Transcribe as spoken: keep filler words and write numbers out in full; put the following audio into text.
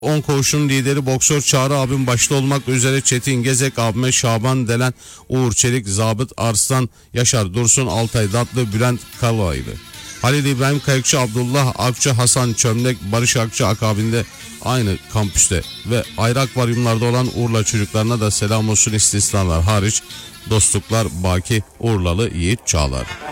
on koğuşun lideri boksör Çağrı abim başta olmak üzere Çetin Gezek abime, Şaban Delen, Uğur Çelik, Zabıt Arslan, Yaşar Dursun, Altay Datlı, Bülent Kalaylı, Halil İbrahim Kayıkçı, Abdullah Akçı, Hasan Çömlek, Barış Akçı akabinde aynı kampüste ve ayrı akvaryumlarda olan Urla çocuklarına da selam olsun, istisnalar hariç. Dostluklar baki, Urlalı Yiğit Çağlar.